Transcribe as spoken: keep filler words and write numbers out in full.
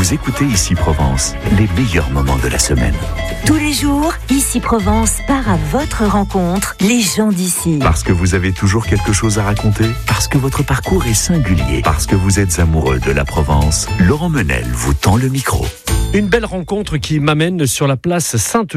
Vous écoutez Ici Provence, les meilleurs moments de la semaine. Tous les jours, Ici Provence part à votre rencontre, les gens d'ici. Parce que vous avez toujours quelque chose à raconter, parce que votre parcours est singulier, parce que vous êtes amoureux de la Provence, Laurent Menel vous tend le micro. Une belle rencontre qui m'amène sur la place Sainte